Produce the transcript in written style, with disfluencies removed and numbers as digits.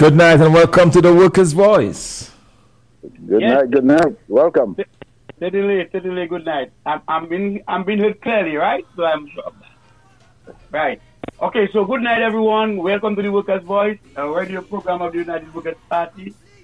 Good night and welcome to the Workers' Voice. Good night. Welcome. Steadily, good night. I'm being heard clearly, right? So I'm right. Okay, so good night, everyone. Welcome to the Workers' Voice, a radio program of the United Workers Party.